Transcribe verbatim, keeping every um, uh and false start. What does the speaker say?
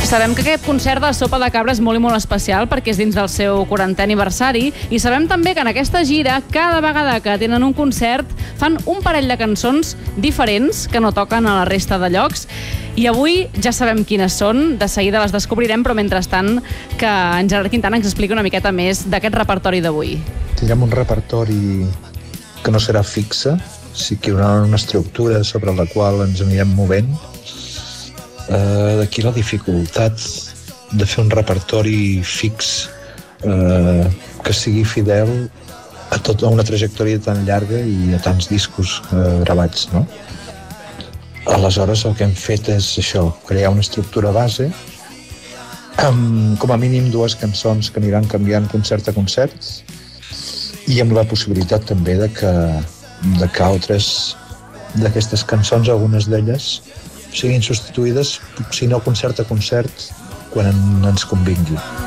Sabem que aquest concert de Sopa de Cabra és molt i molt especial perquè és dins del seu quarantè aniversari i sabem també que en aquesta gira, cada vegada que tenen un concert, fan un parell de cançons diferents que no toquen a la resta de llocs. I avui ja sabem quines són, de seguida les descobrirem, però mentrestant que en Gerard Quintana ens expliqui una miqueta més d'aquest repertori d'avui. Tindrem un repertori que no serà fixe, sí que hi haurà una estructura sobre la qual ens anirem movent. Uh, d'aquí la dificultat de fer un repertori fix uh, que sigui fidel a tota una trajectòria tan llarga i a tants discos uh, gravats, no? Aleshores el que hem fet és això, crear una estructura base amb com a mínim dues cançons que aniran canviant concert a concert i amb la possibilitat també de que, de que altres d'aquestes cançons, algunes d'elles, siguin substituïdes, si no concert a concert, quan ens convingui.